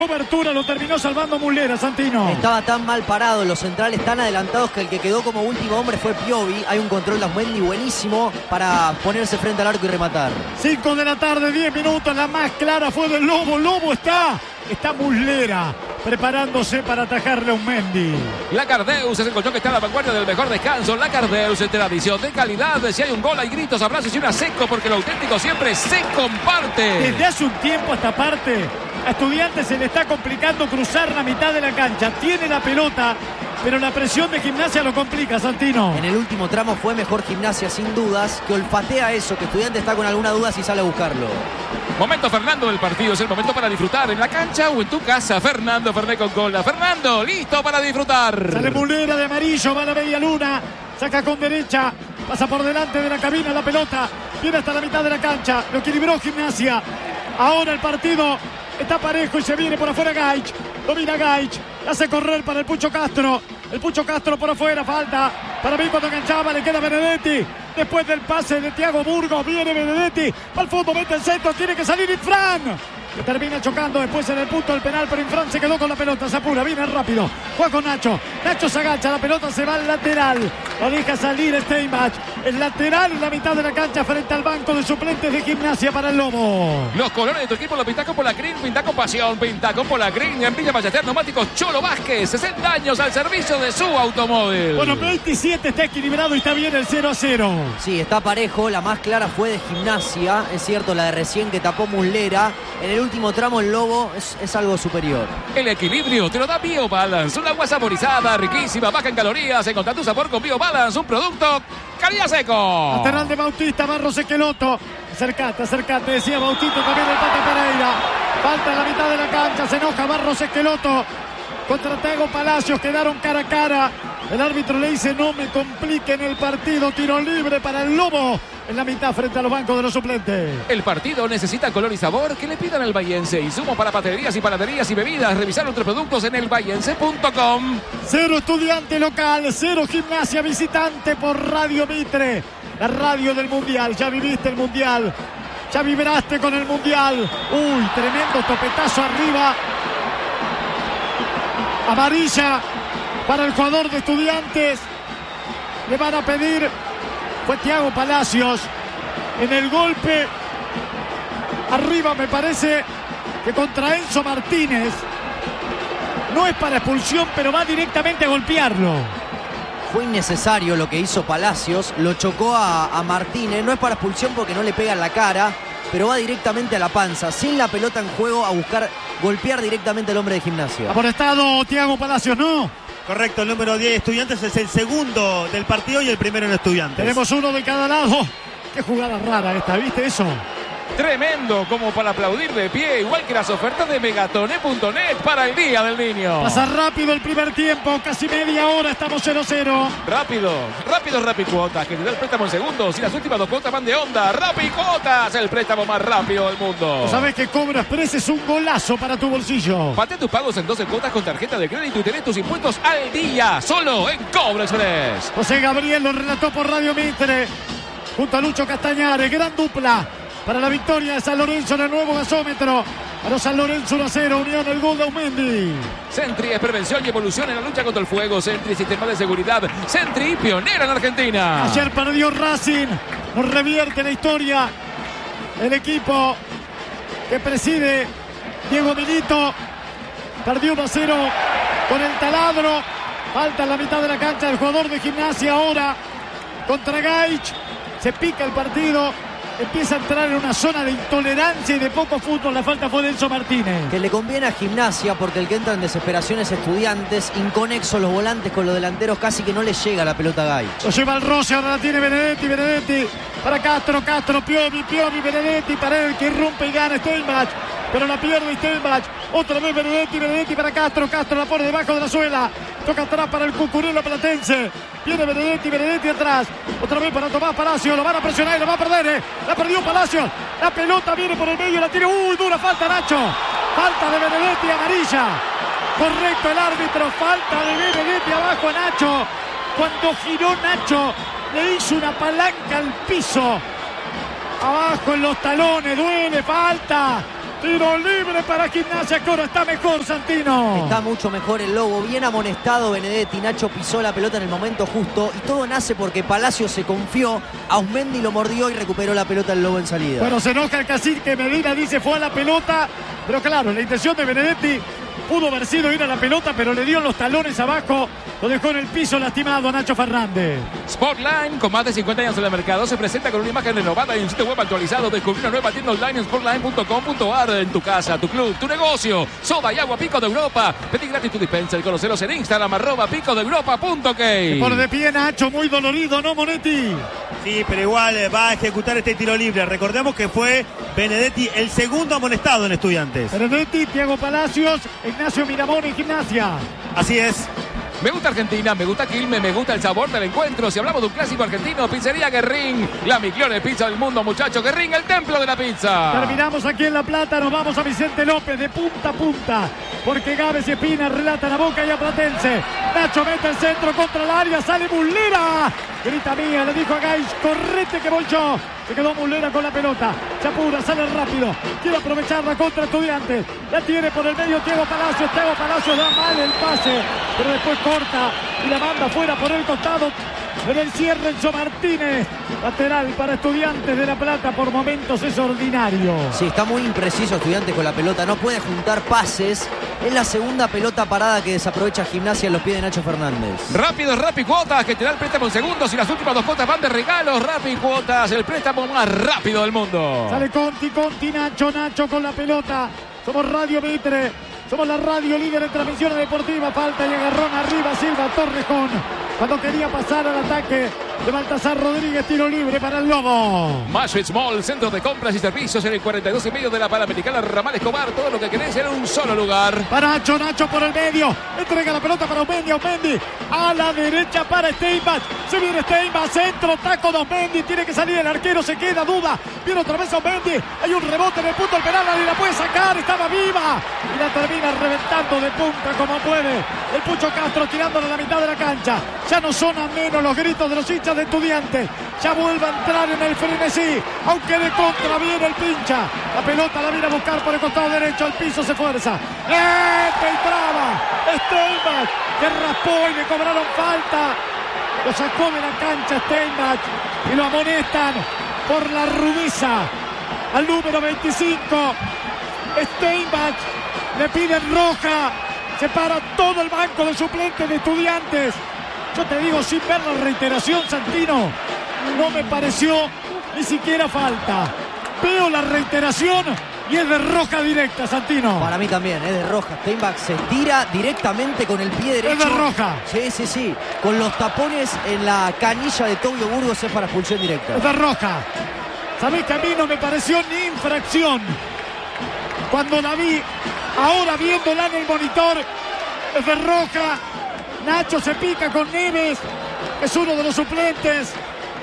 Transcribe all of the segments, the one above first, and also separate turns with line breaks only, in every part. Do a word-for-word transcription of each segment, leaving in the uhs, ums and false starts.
Cobertura lo terminó salvando Muslera, Santino.
Estaba tan mal parado, los centrales tan adelantados, que el que quedó como último hombre fue Piovi. Hay un control de Asmendi buenísimo para ponerse frente al arco y rematar.
cinco de la tarde, diez minutos. La más clara fue del Lobo. Lobo está, está Muslera preparándose para atajarle a un Mendy.
La Cardeus es el colchón que está a la vanguardia del mejor descanso. La Cardeus es tradición, de calidad. Si hay un gol, hay gritos, abrazos y una seco, porque lo auténtico siempre se comparte.
Desde hace un tiempo a esta parte, a Estudiantes se le está complicando cruzar la mitad de la cancha. Tiene la pelota, pero la presión de Gimnasia lo complica, Santino.
En el último tramo fue mejor Gimnasia, sin dudas, que olfatea eso, que Estudiantes está con alguna duda si sale a buscarlo.
Momento Fernando del partido, es el momento para disfrutar en la cancha o en tu casa. Fernando Ferné con cola. Fernando, listo para disfrutar.
Sale Muslera de amarillo, va a la media luna, saca con derecha, pasa por delante de la cabina la pelota, viene hasta la mitad de la cancha, lo equilibró Gimnasia. Ahora el partido está parejo y se viene por afuera Gaich. Domina Gaich, hace correr para el Pucho Castro. El Pucho Castro por afuera, falta. Para mí cuando enganchaba le queda Benedetti. Después del pase de Thiago Burgos viene Benedetti. Va al fondo, mete el centro, tiene que salir Infran, que termina chocando después en el punto del penal, pero Infran se quedó con la pelota, se apura, viene rápido, juega con Nacho, Nacho se agacha, la pelota se va al lateral, lo deja salir Steinbach, el lateral en la mitad de la cancha frente al banco de suplentes de Gimnasia para el Lobo.
Los colores de tu equipo los pinta con Polacrín, pinta con pasión, pinta con Polacrín, en Villa Ballester, neumáticos Cholo Vázquez, sesenta años al servicio de su automóvil.
Bueno, veintisiete está equilibrado y está bien el cero a cero.
Sí, está parejo, la más clara fue de Gimnasia, es cierto, la de recién que tapó Muslera. En el último tramo el Lobo es, es algo superior.
El equilibrio te lo da BioBalance, un agua saborizada, riquísima, baja en calorías. Encontrá tu sabor con BioBalance, un producto calidad seco.
Lateral de Bautista, Barros Esqueloto. Acercate, acercate, decía Bautista, también el Pata Pereira. Falta en la mitad de la cancha, se enoja Barros Esqueloto contra Thiago Palacios, quedaron cara a cara. El árbitro le dice no me compliquen el partido, tiro libre para el Lobo en la mitad frente a los bancos de los suplentes.
El partido necesita color y sabor, que le pidan al Bahiense. Insumos para pastelerías y panaderías y bebidas. Revisar otros productos en el bahiense punto com.
Cero Estudiante local, cero Gimnasia visitante por Radio Mitre, la radio del Mundial. Ya viviste el Mundial, ya vibraste con el Mundial. Uy, tremendo topetazo arriba. Amarilla para el jugador de Estudiantes. Le van a pedir, fue Thiago Palacios en el golpe arriba, me parece que contra Enzo Martínez. No es para expulsión, pero va directamente a golpearlo.
Fue innecesario lo que hizo Palacios, lo chocó a, a Martínez, no es para expulsión porque no le pega en la cara, pero va directamente a la panza, sin la pelota en juego, a buscar golpear directamente al hombre de Gimnasia.
Amonestado Thiago Palacios, ¿no?
Correcto, el número diez Estudiantes es el segundo del partido y el primero en Estudiantes.
Tenemos uno de cada lado. Qué jugada rara esta, ¿viste eso?
Tremendo, como para aplaudir de pie, igual que las ofertas de Megatone punto net para el Día del Niño.
Pasa rápido el primer tiempo, casi media hora, estamos cero cero.
Rápido, rápido Rapicuotas, que te da el préstamo en segundos y las últimas dos cuotas van de onda. Rapicuotas, el préstamo más rápido del mundo.
¿Sabes que Cobra Express es un golazo para tu bolsillo?
Patea tus pagos en doce cuotas con tarjeta de crédito y tenés tus impuestos al día, solo en Cobra Express.
José Gabriel lo relató por Radio Mitre, junto a Lucho Castañares, gran dupla para la victoria de San Lorenzo en el nuevo gasómetro. A los San Lorenzo uno a cero, Unión el gol de Aumendi.
Sentry es prevención y evolución en la lucha contra el fuego. Sentry, sistema de seguridad. Sentry, pionera en Argentina.
Ayer perdió Racing, nos revierte la historia. El equipo que preside Diego Milito perdió uno a cero con el taladro. Falta en la mitad de la cancha el jugador de Gimnasia ahora contra Gaich. Se pica el partido. Empieza a entrar en una zona de intolerancia y de poco fútbol. La falta fue de Enzo Martínez.
Que le conviene a Gimnasia porque el que entra en desesperación es Estudiantes. Inconexo los volantes con los delanteros, casi que no le llega la pelota a Gaich.
Lo lleva el roce, ahora la tiene Benedetti, Benedetti para Castro, Castro, Piovi, Piovi, Benedetti, para él que irrumpe y gana Steinbach, pero la pierde Steinbach. Otra vez Benedetti, Benedetti para Castro, Castro la pone debajo de la suela, toca atrás para el Cucurella platense. Viene Benedetti, Benedetti atrás. Otra vez para Tomás Palacio. Lo van a presionar y lo va a perder. ¿eh? La perdió Palacio. La pelota viene por el medio. La tiene. Uy, dura falta Nacho. Falta de Benedetti, amarilla. Correcto el árbitro. Falta de Benedetti abajo a Nacho. Cuando giró Nacho, le hizo una palanca al piso. Abajo en los talones. Duele. Falta. Tiro libre para Gimnasia, que ahora está mejor, Santino.
Está mucho mejor el Lobo, bien amonestado Benedetti. Nacho pisó la pelota en el momento justo y todo nace porque Palacio se confió, Ausmendi lo mordió y recuperó la pelota el Lobo en salida.
Bueno, se enoja el cacique Medina, dice fue a la pelota, pero claro, la intención de Benedetti pudo haber sido ir a la pelota, pero le dio los talones abajo, lo dejó en el piso lastimado a Nacho Fernández.
Sportline, con más de cincuenta años en el mercado, se presenta con una imagen renovada y un sitio web actualizado. Descubrí una nueva tienda online en sportline punto com punto a r. En tu casa, tu club, tu negocio. Soda y agua Pico de Europa. Pedí gratis tu dispenser. Conocelos en Instagram, arroba pico de europa punto k.
Por de pie Nacho, muy dolorido, ¿no, Monetti?
Sí, pero igual eh, va a ejecutar este tiro libre. Recordemos que fue Benedetti el segundo amonestado en Estudiantes.
Benedetti, Thiago Palacios, Ignacio Miramón en Gimnasia.
Así es.
Me gusta Argentina, me gusta Quilmes, me gusta el sabor del encuentro. Si hablamos de un clásico argentino, Pizzería Guerrín, la mejor pizza del mundo, muchachos. Guerrín, el templo de la pizza.
Terminamos aquí en La Plata, nos vamos a Vicente López de punta a punta, porque Gávez y Espina relatan a Boca y a Platense. Nacho mete el centro contra el área, sale Muslera. Grita mía, le dijo a Gais, correte que voy yo. Se quedó Muslera con la pelota. Se apura, sale rápido. Quiere aprovecharla contra Estudiantes. La tiene por el medio Thiago Palacios. Thiago Palacios da mal el pase, pero después corta y la manda fuera por el costado. En el cierre Enzo Martínez. Lateral para Estudiantes de La Plata. Por momentos es ordinario.
Sí, está muy impreciso Estudiantes con la pelota. No puede juntar pases. Es la segunda pelota parada que desaprovecha Gimnasia en los pies de Nacho Fernández.
Rápido, Rappi Cuotas, que te da el préstamo en segundos y las últimas dos cuotas van de regalos. Rappi Cuotas, el préstamo más rápido del mundo.
Sale Conti, Conti, Nacho, Nacho con la pelota. Somos Radio Mitre. Somos la radio líder en transmisiones deportivas. Falta y agarrón arriba Silva Torrejón. Cuando quería pasar al ataque de Baltasar Rodríguez, tiro libre para el Lobo.
Mashwitz Mall, centro de compras y servicios en el cuarenta y dos y medio de la Panamericana Ramal Escobar. Todo lo que querés en un solo lugar.
Para Nacho, Nacho por el medio. Entrega la pelota para Ausmendi, Ausmendi. A la derecha para Steinbach. Se viene Steinbach, centro, taco de Ausmendi. Tiene que salir el arquero, se queda, duda. Viene otra vez Ausmendi. Hay un rebote en el punto del penal, nadie la puede sacar. Estaba viva. Y la termina reventando de punta como puede. El Pucho Castro tirándola a la mitad de la cancha. Ya no son a menos los gritos de los hinchas de Estudiantes. Ya vuelve a entrar en el frenesí. Aunque de contra viene el pincha. La pelota la viene a buscar por el costado derecho. Al piso se fuerza. ¡Este y traba! Steinbach, que raspó y le cobraron falta. Lo sacó de la cancha Steinbach y lo amonestan por la rudeza. Al número veinticinco. Steinbach le piden roja. Se para todo el banco de suplentes de Estudiantes. Yo te digo, sin ver la reiteración, Santino, no me pareció ni siquiera falta. Veo la reiteración y es de roja directa, Santino.
Para mí también, es de roja. Steinbach se tira directamente con el pie derecho.
Es de roja.
Sí, sí, sí. Con los tapones en la canilla de Tobio Burgos es para expulsión directa.
Es de roja. ¿Sabés que a mí no me pareció ni infracción? Cuando la vi, ahora viéndola en el monitor, es de roja. Nacho se pica con Neves, es uno de los suplentes.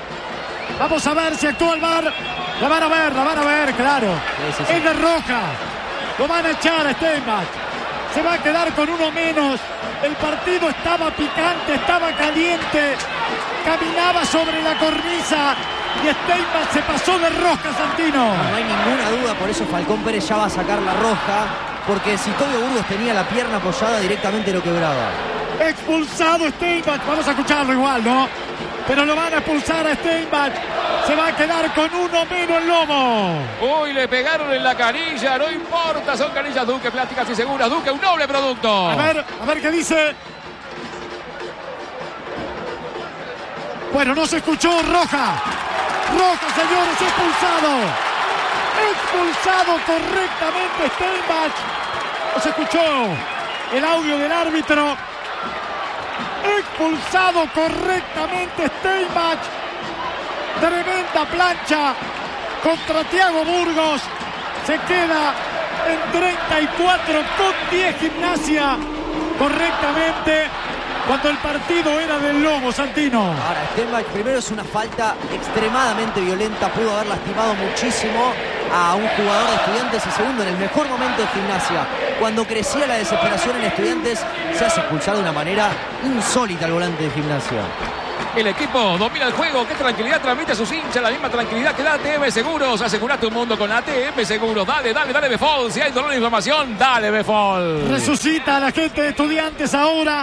Vamos a ver si actúa el V A R. La van a ver, la van a ver, claro.
Sí, sí, sí.
Es de roja. Lo van a echar a Steinbach. Se va a quedar con uno menos. El partido estaba picante, estaba caliente. Caminaba sobre la cornisa. Y Steinbach se pasó de roja, Santino.
No, no hay ninguna duda, por eso Falcón Pérez ya va a sacar la roja. Porque si Tobio Burgos tenía la pierna apoyada, directamente lo quebraba.
Expulsado Steinbach. Vamos a escucharlo igual, ¿no? Pero lo van a expulsar a Steinbach. Se va a quedar con uno menos el Lobo.
Uy, le pegaron en la canilla. No importa, son canillas Duque, plásticas y seguras. Duque, un noble producto.
A ver, a ver qué dice. Bueno, no se escuchó. Roja. Roja, señores, expulsado. Expulsado correctamente Steinbach. No se escuchó el audio del árbitro. Expulsado correctamente Steinbach. Tremenda plancha contra Thiago Burgos. Se queda en treinta y cuatro con diez Gimnasia. Correctamente cuando el partido era del Lobo, Santino.
Ahora, Steinbach primero es una falta extremadamente violenta. Pudo haber lastimado muchísimo a un jugador de Estudiantes. Y segundo, en el mejor momento de Gimnasia, cuando crecía la desesperación en Estudiantes, se hace expulsar de una manera insólita al volante de Gimnasia.
El equipo domina el juego. Qué tranquilidad transmite a sus hinchas. La misma tranquilidad que da A T M Seguros. Asegura tu mundo con A T M Seguros. Dale, dale, dale, Befol. Si hay dolor e inflamación, dale, Befol.
Resucita a la gente de Estudiantes ahora,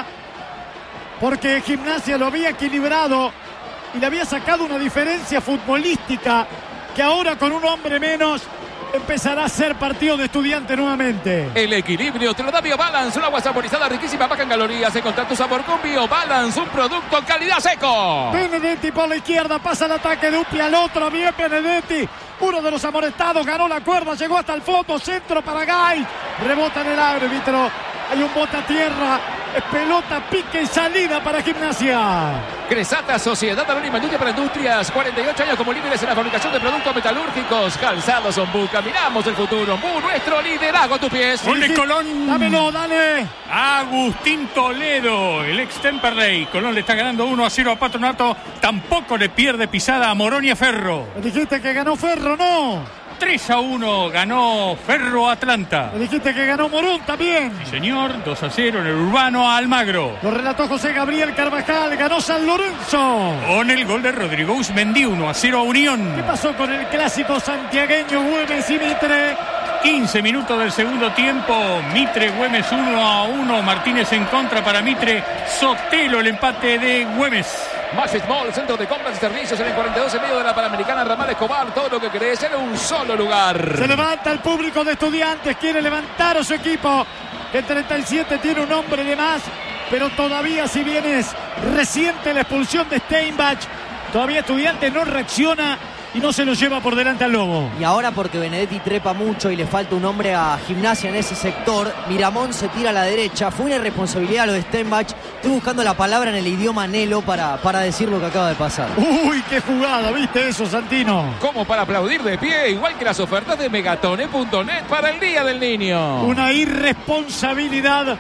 porque Gimnasia lo había equilibrado y le había sacado una diferencia futbolística que ahora con un hombre menos empezará a ser partido de Estudiantes nuevamente.
El equilibrio te lo da BioBalance, una agua saborizada riquísima, baja en calorías. Encontrar tu sabor con BioBalance, un producto calidad seco.
Benedetti por la izquierda, pasa el ataque de Upi al otro. Bien Benedetti, uno de los amonestados, ganó la cuerda, llegó hasta el fondo, centro para Gay. Rebota en el árbitro, hay un bote a tierra. Es pelota, pique y salida para Gimnasia.
Cresata, Sociedad Anónima Industria para Industrias. cuarenta y ocho años como líderes en la fabricación de productos metalúrgicos. Calzados Ombuca. Miramos el futuro. Mu, nuestro liderazgo a tus pies.
Gol de Colón.
Dámelo, dale.
Agustín Toledo, el ex Temperley. Colón le está ganando uno a cero a Patronato. Tampoco le pierde pisada a Moronia Ferro.
Me dijiste que ganó Ferro, ¿no?
tres a uno ganó Ferro Atlanta.
Me dijiste que ganó Morón también.
Sí, señor. dos a cero en el Urbano a Almagro.
Lo relató José Gabriel Carvajal. Ganó San Lorenzo.
Con el gol de Rodrigo Usmendi, uno a cero a Unión.
¿Qué pasó con el clásico santiagueño Güemes y Mitre?
quince minutos del segundo tiempo. Mitre, Güemes uno a uno. Martínez en contra para Mitre. Sotelo el empate de Güemes.
Maxi Small, centro de compras y servicios en el cuarenta y dos en medio de la Panamericana Ramal Escobar. Todo lo que querés en un solo lugar.
Se levanta el público de Estudiantes. Quiere levantar a su equipo. El treinta y siete tiene un hombre de más. Pero todavía, si bien es reciente la expulsión de Steinbach, todavía Estudiantes no reacciona y no se lo lleva por delante al Lobo.
Y ahora, porque Benedetti trepa mucho y le falta un hombre a Gimnasia en ese sector, Miramón se tira a la derecha. Fue una irresponsabilidad lo de Steinbach. Estoy buscando la palabra en el idioma Nelo para, para decir lo que acaba de pasar.
Uy, qué jugada, ¿viste eso, Santino?
Como para aplaudir de pie, igual que las ofertas de megatone punto net para el Día del Niño.
Una irresponsabilidad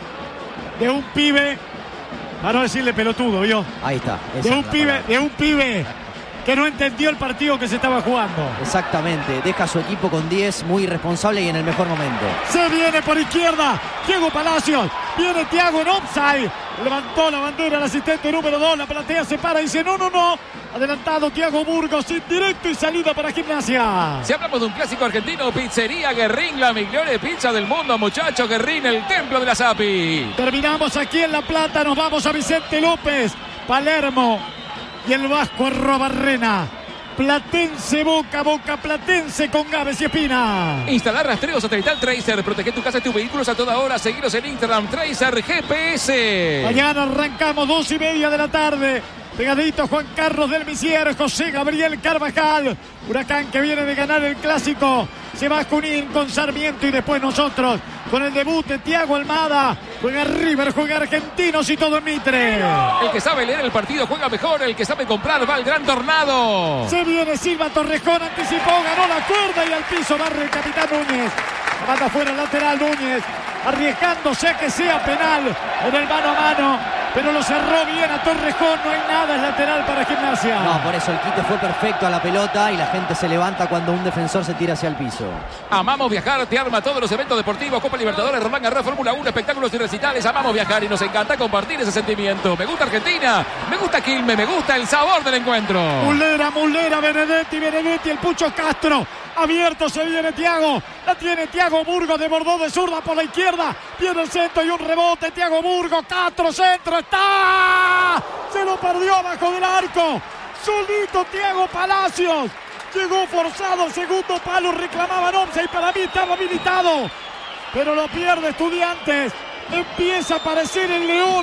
de un pibe, para no decirle pelotudo, ¿vio?
Ahí está.
De un pibe,
palabra.
de un pibe que no entendió el partido que se estaba jugando.
Exactamente, deja a su equipo con diez, muy irresponsable y en el mejor momento.
Se viene por izquierda Diego Palacios, viene Thiago en offside, levantó la bandera el asistente número dos, la platea se para y dice no, no, no, adelantado Thiago Burgos, directo y salida para Gimnasia.
Si hablamos de un clásico argentino, Pizzería Guerrín, la migliore pizza del mundo, muchachos. Guerrín, el templo de la Sapi.
Terminamos aquí en La Plata, nos vamos a Vicente López, Palermo y el Vasco Arrobarrena. Platense Boca, Boca Platense con Gávez y Espina.
Instalar rastreo satelital Tracer. Protege tu casa y tus vehículos a toda hora. Seguiros en Instagram, Tracer G P S.
Mañana arrancamos dos y media de la tarde. Pegadito Juan Carlos del Misier, José Gabriel Carvajal. Huracán que viene de ganar el clásico. Se va a Junín con Sarmiento y después nosotros con el debut de Thiago Almada. Juega River, juega Argentinos y todo en Mitre.
El que sabe leer el partido juega mejor. El que sabe comprar va al Gran Tornado.
Se viene Silva Torrejón, anticipó, ganó la cuerda y al piso barre el capitán Núñez. Manda fuera el lateral Núñez, arriesgándose a que sea penal en el mano a mano, pero lo cerró bien a Torrejón. No hay nada, es lateral para Gimnasia.
No, por eso el quite fue perfecto a la pelota y la gente se levanta cuando un defensor se tira hacia el piso.
Amamos viajar, te arma todos los eventos deportivos, Copa Libertadores, Roland Garros, Fórmula uno, espectáculos y recitales. Amamos viajar y nos encanta compartir ese sentimiento. Me gusta Argentina, me gusta Quilmes, me gusta el sabor del encuentro.
Mulera, Mulera, Benedetti, Benedetti, el Pucho Castro. Abierto se viene Thiago, la tiene Thiago Burgos, desbordó de zurda por la izquierda, viene el centro y un rebote, Thiago Burgos, Castro, centro, está, se lo perdió abajo del arco, solito Thiago Palacios, llegó forzado al segundo palo, reclamaban once y para mí estaba habilitado, pero lo pierde Estudiantes, empieza a aparecer el león,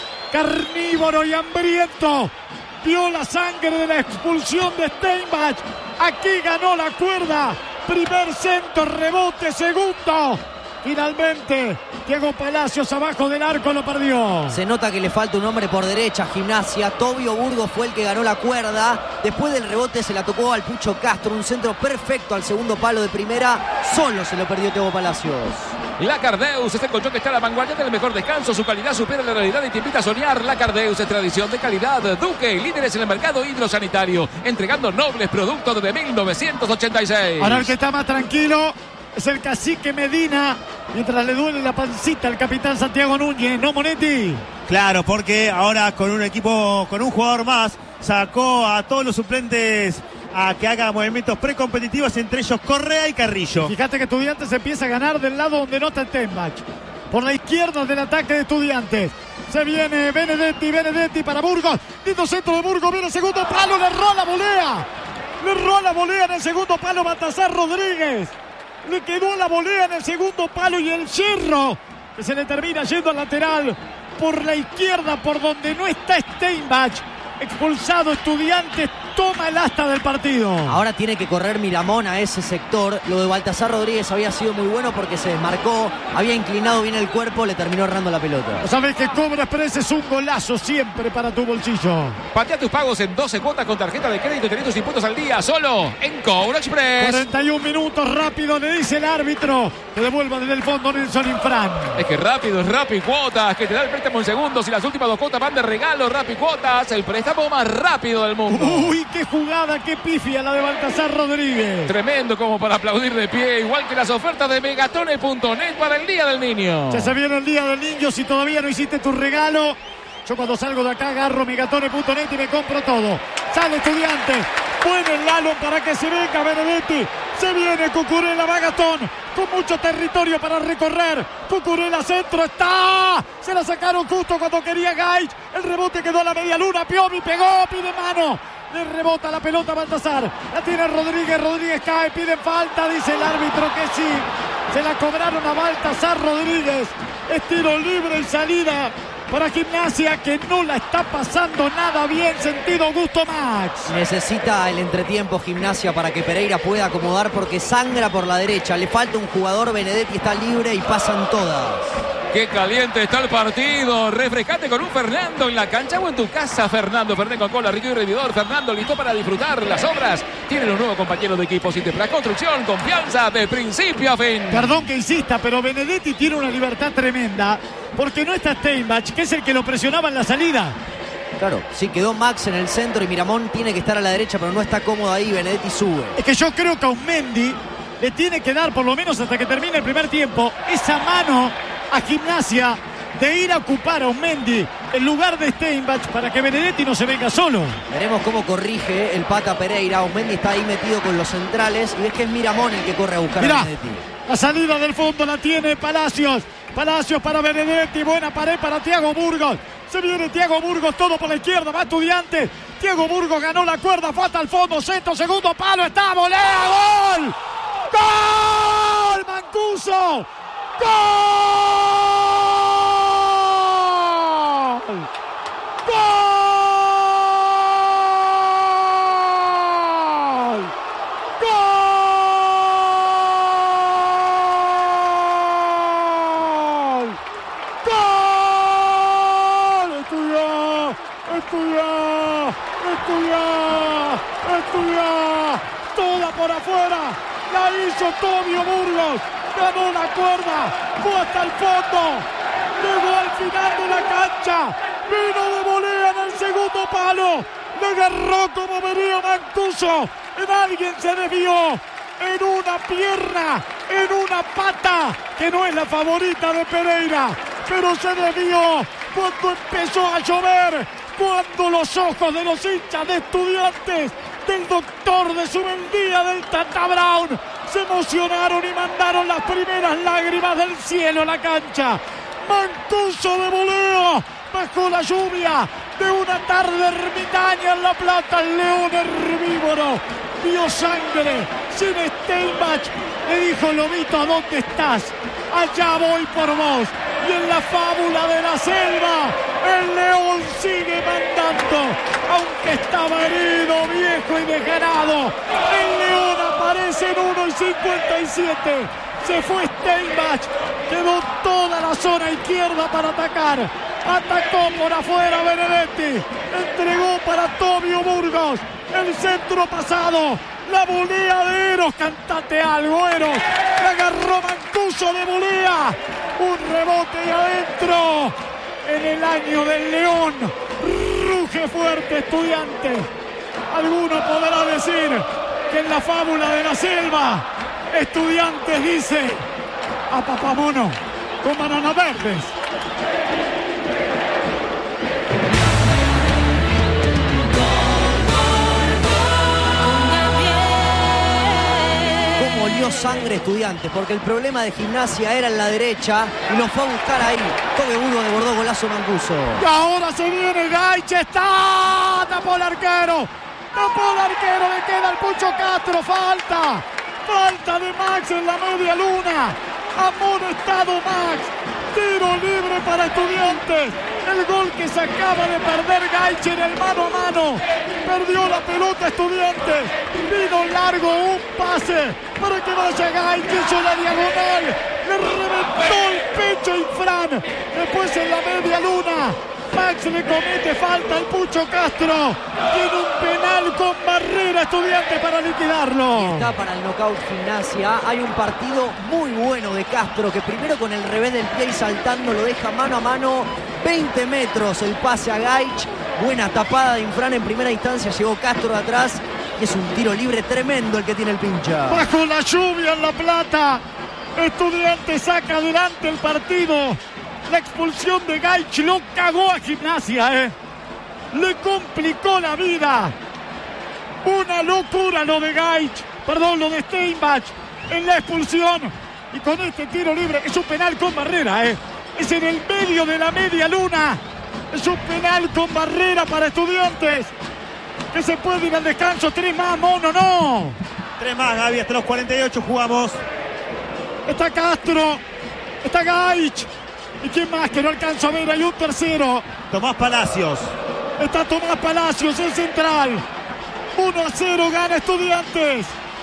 carnívoro y hambriento, vio la sangre de la expulsión de Steinbach. Aquí ganó la cuerda. Primer centro, rebote, segundo. Finalmente, Diego Palacios abajo del arco lo perdió.
Se nota que le falta un hombre por derecha a Gimnasia. Tobio Burgos fue el que ganó la cuerda. Después del rebote se la tocó al Pucho Castro. Un centro perfecto al segundo palo de primera. Solo se lo perdió Diego Palacios.
La Cardeus es el colchón que está a la vanguardia del mejor descanso. Su calidad supera la realidad y te invita a soñar. La Cardeus es tradición de calidad. Duque, líderes en el mercado hidrosanitario, entregando nobles productos desde mil novecientos ochenta y seis.
Ahora el que está más tranquilo es el cacique Medina, mientras le duele la pancita al capitán Santiago Núñez. ¿No, Monetti?
Claro, porque ahora con un equipo, con un jugador más, sacó a todos los suplentes a que haga movimientos precompetitivos, entre ellos Correa y Carrillo.
Fíjate que Estudiantes empieza a ganar del lado donde no está Steinbach. Por la izquierda del ataque de Estudiantes. Se viene Benedetti, Benedetti para Burgos. Lindo centro de Burgos, viene el segundo palo, le erró la volea. Le erró la volea en el segundo palo Baltasar Rodríguez. Le quedó la volea en el segundo palo y el Cerro, que se le termina yendo al lateral por la izquierda, por donde no está Steinbach. Expulsado Estudiantes, toma el asta del partido.
Ahora tiene que correr Miramón a ese sector. Lo de Baltasar Rodríguez había sido muy bueno porque se desmarcó, había inclinado bien el cuerpo, le terminó errando la pelota.
Sabes que Cobra Express es un golazo siempre para tu bolsillo.
Patea tus pagos en doce cuotas con tarjeta de crédito y tenés tus impuestos al día, solo en Cobra Express.
cuarenta y un minutos, rápido, le dice el árbitro que devuelva desde el fondo Nelson Infran.
Es que rápido, es Rappi Cuotas, que te da el préstamo en segundos y las últimas dos cuotas van de regalo. Rappi Cuotas, el préstamo más rápido del mundo.
Uy, qué jugada, qué pifia la de Baltasar Rodríguez.
Tremendo como para aplaudir de pie, igual que las ofertas de Megatone punto net para el Día del Niño.
Ya se viene el Día del Niño, si todavía no hiciste tu regalo. Yo cuando salgo de acá agarro Megatone punto net y me compro todo. Sale Estudiante, pone el Lalo para que se venga Benedetti. Se viene Cucurella Magatón, con mucho territorio para recorrer. Cucurella centro, está. Se la sacaron justo cuando quería Gaich. El rebote quedó a la media luna. Piovi pegó, pide mano. Le rebota la pelota a Baltasar. La tiene Rodríguez, Rodríguez cae, pide falta. Dice el árbitro que sí. Se la cobraron a Baltasar Rodríguez. Es tiro libre y salida para Gimnasia, que no la está pasando nada bien, sentido Augusto Max.
Necesita el entretiempo Gimnasia para que Pereira pueda acomodar porque sangra por la derecha. Le falta un jugador, Benedetti está libre y pasan todas.
Qué caliente está el partido. Refrescate con un Fernando en la cancha o en tu casa. Fernando Fernet con cola, rico y revidor. Fernando listo para disfrutar las obras. Tienen un nuevo compañero de equipo. Citeplas Construcción, confianza de principio a fin.
Perdón que insista, pero Benedetti tiene una libertad tremenda porque no está Steinbach, que es el que lo presionaba en la salida.
Claro, sí, quedó Max en el centro y Miramón tiene que estar a la derecha, pero no está cómodo ahí. Benedetti sube.
Es que yo creo que a Aumendi le tiene que dar, por lo menos hasta que termine el primer tiempo, esa mano a Gimnasia de ir a ocupar a Aumendi en lugar de Steinbach para que Benedetti no se venga solo.
Veremos cómo corrige el Pata Pereira. Aumendi está ahí metido con los centrales y ves que es Miramón el que corre a buscar
Mirá,
a Benedetti.
La salida del fondo la tiene Palacios. Palacios para Benedetti, buena pared para Thiago Burgos. Se viene Thiago Burgos, todo por la izquierda, va Estudiantes. Thiago Burgos ganó la cuerda, falta al fondo, centro, segundo palo, está, volea, gol. ¡Gol! ¡Mancuso! ¡Gol! ¡Gol! Toda por afuera, la hizo Tomio Burgos, ganó la cuerda, fue hasta el fondo, llegó al final de la cancha, vino de volea en el segundo palo, le agarró como venía Mancuso, en alguien se desvió, en una pierna, en una pata, que no es la favorita de Pereira, pero se desvió cuando empezó a llover, cuando los ojos de los hinchas de Estudiantes, del doctor de Subendía, del Tata Brown, se emocionaron y mandaron las primeras lágrimas del cielo a la cancha. Mancuso de voleo, bajo la lluvia de una tarde ermitaña en La Plata, el león herbívoro dio sangre sin Steinbach, le dijo: Lobito, ¿a dónde estás? Allá voy por vos. Y en la fábula de la selva, el león sigue mandando, aunque estaba herido, viejo y desganado. El león aparece en uno y cincuenta y siete. Se fue Steinbach, quedó toda la zona izquierda para atacar. Atacó por afuera Benedetti, entregó para Tomio Burgos. El centro pasado, la volea de Eros, cantate algo, Eros. La agarró Mancuso de volea. Un rebote y adentro. En el año del león, ruge fuerte Estudiante. Alguno podrá decir que en la fábula de la selva, Estudiantes dice a Papamono con bananas verdes.
vio sangre Estudiantes, porque el problema de Gimnasia era en la derecha y lo fue a buscar ahí. Toque Burgos desbordó, golazo Mancuso.
Y ahora se viene Gaich, está, tapó el arquero, tapó el arquero, le queda el Pucho Castro, falta, falta de Max en la media luna, amonestado Max, tiro libre para Estudiantes, el gol que se acaba de perder Gaich en el mano a mano, perdió la pelota Estudiantes, vino largo un pase para que vaya Gaich, hizo la diagonal, le reventó el pecho a Infran, después en la media luna, Max le comete falta al Pucho Castro, tiene un penal con barrera Estudiantes para liquidarlo.
Está para el knockout Gimnasia, hay un partido muy bueno de Castro, que primero con el revés del pie y saltando lo deja mano a mano, veinte metros el pase a Gaich, buena tapada de Infran en primera instancia, llegó Castro de atrás y es un tiro libre tremendo el que tiene el pincha.
Bajo la lluvia en La Plata, Estudiantes saca adelante el partido. La expulsión de Gaich lo cagó a Gimnasia, ¿eh? Le complicó la vida. Una locura lo de Gaich, perdón, lo de Steinbach en la expulsión. Y con este tiro libre, es un penal con barrera, ¿eh? Es en el medio de la media luna. Es un penal con barrera para Estudiantes. Que se puede ir al descanso. Tres más, Mono, no.
Tres más, Gaby, hasta los cuarenta y ocho jugamos.
Está Castro, está Gaich. ¿Y quién más que no alcanzo a ver? Hay un tercero.
Tomás Palacios.
Está Tomás Palacios, el central. uno a cero gana Estudiantes.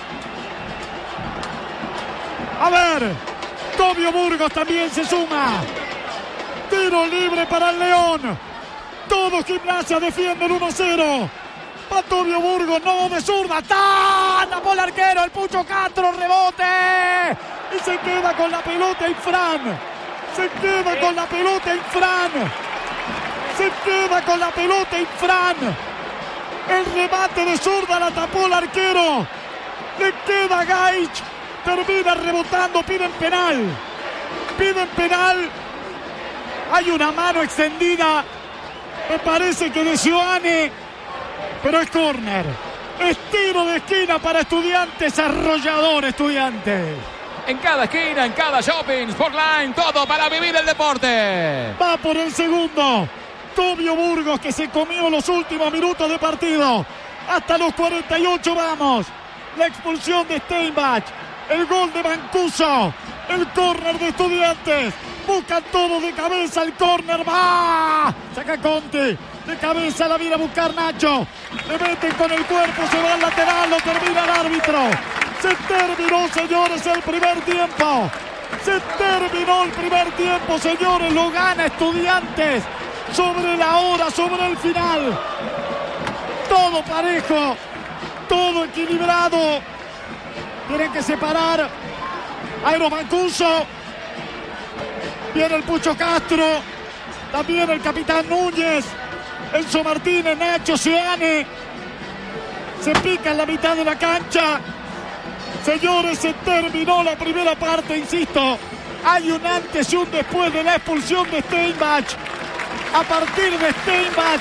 A ver, Tobio Burgos también se suma. Tiro libre para el León. Todo Gimnasia defiende el uno a cero. Va Tobio Burgos, no de zurda. ¡Tá! Tapó el arquero, el Pucho Castro, rebote. Y se queda con la pelota Infran. Se queda con la pelota Infran. Se queda con la pelota Infran. El remate de zurda la tapó el arquero. Le queda Gaich. Termina rebotando. Piden penal. Piden penal. Hay una mano extendida. Me parece que de Sioane. Pero es córner. Es tiro de esquina para Estudiantes. Arrollador Estudiantes.
En cada esquina, en cada shopping, Sportline, todo para vivir el deporte.
Va por el segundo. Tobio Burgos, que se comió los últimos minutos de partido. Hasta los cuarenta y ocho vamos. La expulsión de Steinbach. El gol de Mancuso. El córner de Estudiantes. Buscan todos de cabeza el córner. ¡Va! Saca Conte. De cabeza la viene a buscar Nacho. Le meten con el cuerpo. Se va al lateral. Lo termina el árbitro. Se terminó, señores, el primer tiempo. Se terminó el primer tiempo, señores. Lo gana Estudiantes sobre la hora, sobre el final. Todo parejo, todo equilibrado. Tienen que separar Aero Mancuso. Viene el Pucho Castro. También el capitán Núñez. Enzo Martínez, Nacho, Sioane. Se pica en la mitad de la cancha. Señores, se terminó la primera parte, insisto. Hay un antes y un después de la expulsión de Steinbach. A partir de Steinbach,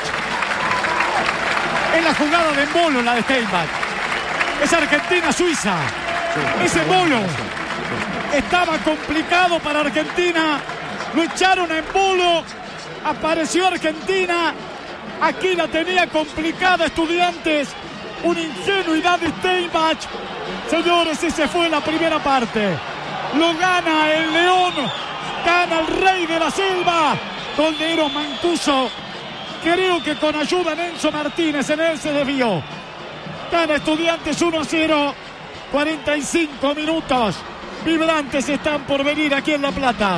es la jugada de Embolo, la de Steinbach. Es Argentina-Suiza. Ese Embolo estaba complicado para Argentina. Lo echaron a Embolo. Apareció Argentina. Aquí la tenía complicada Estudiantes. Una ingenuidad de Steinbach. Señores, esa fue la primera parte. Lo gana el León. Gana el Rey de la Selva. Gol de Eros Mancuso. Creo que con ayuda de Enzo Martínez en él se desvió. Gana Estudiantes uno a cero. cuarenta y cinco minutos. Vibrantes están por venir aquí en La Plata.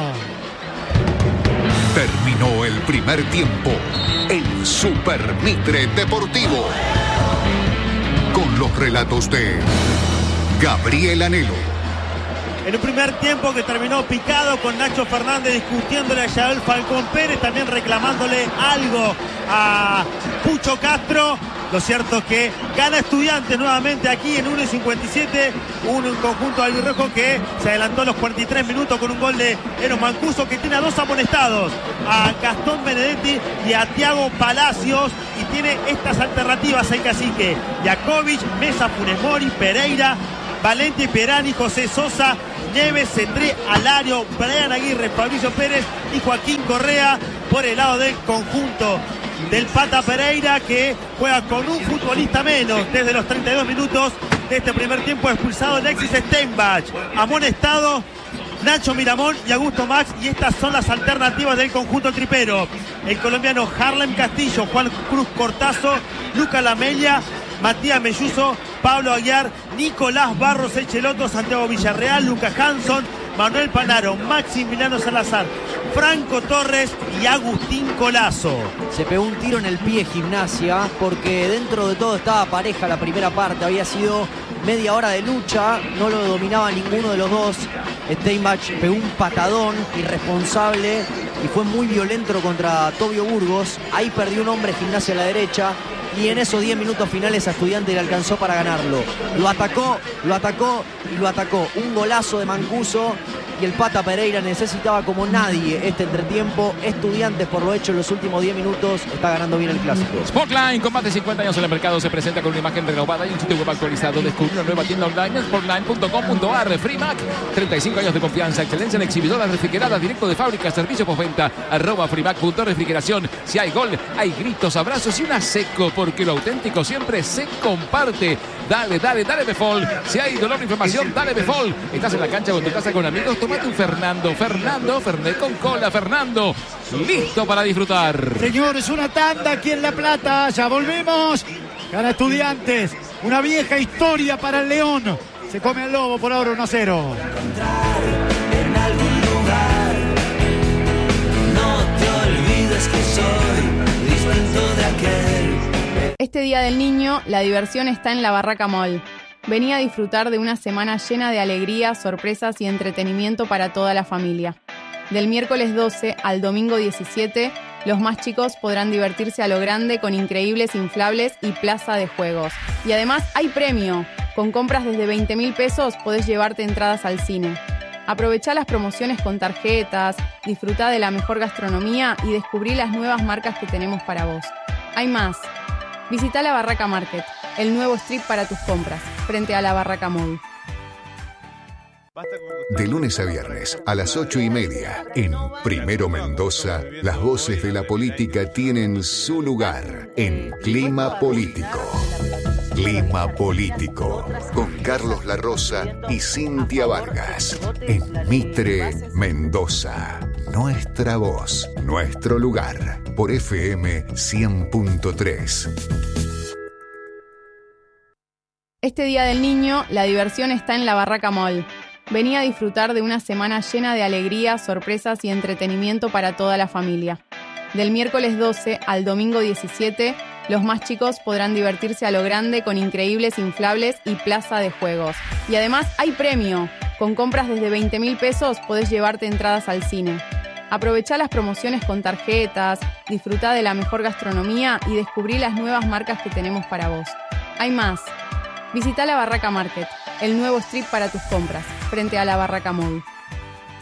Terminó el primer tiempo. El Super Mitre Deportivo. Con los relatos de Gabriel Anhelo.
En un primer tiempo que terminó picado con Nacho Fernández discutiéndole a Yael Falcón Pérez, también reclamándole algo a Pucho Castro. Lo cierto es que gana Estudiantes nuevamente aquí en uno y cincuenta y siete. Un conjunto albirrojo que se adelantó a los cuarenta y tres minutos con un gol de Eros Mancuso, que tiene a dos amonestados, a Gastón Benedetti y a Thiago Palacios. Y tiene estas alternativas el cacique: Jakovic, Mesa, Funes Mori, Pereira, Valenti, Perani, José Sosa, Neves, Cetré, Alario, Brian Aguirre, Fabricio Pérez y Joaquín Correa por el lado del conjunto del Pata Pereira, que juega con un futbolista menos desde los treinta y dos minutos de este primer tiempo. Expulsado Alexis Steinbach, amonestado Nacho Miramón y Augusto Max, y estas son las alternativas del conjunto tripero. El colombiano Harlem Castillo, Juan Cruz Cortazo, Luca Lamella, Matías Melluso, Pablo Aguiar, Nicolás Barros Echeloto, Santiago Villarreal, Lucas Hanson, Manuel Panaro, Maximiliano Salazar, Franco Torres y Agustín Colazo.
Se pegó un tiro en el pie Gimnasia porque dentro de todo estaba pareja la primera parte. Había sido media hora de lucha, no lo dominaba ninguno de los dos. Steinbach pegó un patadón irresponsable y fue muy violento contra Tobio Burgos. Ahí perdió un hombre Gimnasia a la derecha. Y en esos diez minutos finales a Estudiantes le alcanzó para ganarlo. Lo atacó, lo atacó y lo atacó. Un golazo de Mancuso y el Pata Pereira necesitaba como nadie este entretiempo. Estudiantes, por lo hecho en los últimos diez minutos, está ganando bien el clásico.
Sportline, con más de cincuenta años en el mercado, se presenta con una imagen renovada y un sitio web actualizado. Descubre una nueva tienda online en sportline punto com punto a r. Freemac, treinta y cinco años de confianza, excelencia en exhibidoras refrigeradas, directo de fábrica, servicio postventa, arroba freemac punto refrigeración. Si hay gol, hay gritos, abrazos y una seco, porque lo auténtico siempre se comparte. Dale, dale, dale Befol. Si hay dolor o inflamación, dale Befol. Estás en la cancha con tu casa con amigos, tomate un Fernando. Fernando, Fernet con cola. Fernando, listo para disfrutar.
Señores, una tanda aquí en La Plata. Ya volvemos. Gana Estudiantes. Una vieja historia para el León. Se come al Lobo por ahora uno a cero.
En algún lugar, no te olvides que soy distinto de aquel.
Este Día del Niño, la diversión está en la Barraca Mall. Vení a disfrutar de una semana llena de alegría, sorpresas y entretenimiento para toda la familia. Del miércoles doce al domingo diecisiete, los más chicos podrán divertirse a lo grande con increíbles inflables y plaza de juegos. Y además hay premio. Con compras desde veinte mil pesos podés llevarte entradas al cine. Aprovechá las promociones con tarjetas, disfrutá de la mejor gastronomía y descubrí las nuevas marcas que tenemos para vos. Hay más. Visita la Barraca Market, el nuevo strip para tus compras, frente a la Barraca Mall.
De lunes a viernes a las ocho y media, en Primero Mendoza, las voces de la política tienen su lugar en Clima Político. Clima Político, con Carlos La Rosa y Cintia Vargas, en Mitre, Mendoza. Nuestra voz, nuestro lugar, por F M cien punto tres.
Este Día del Niño, la diversión está en la Barraca Mall. Vení a disfrutar de una semana llena de alegría, sorpresas y entretenimiento para toda la familia. Del miércoles doce al domingo diecisiete, los más chicos podrán divertirse a lo grande con increíbles inflables y plaza de juegos. Y además hay premio. Con compras desde veinte mil pesos podés llevarte entradas al cine. Aprovechá las promociones con tarjetas, disfrutá de la mejor gastronomía y descubrí las nuevas marcas que tenemos para vos. Hay más. Visitá la Barraca Market, el nuevo strip para tus compras, frente a la Barraca Mall.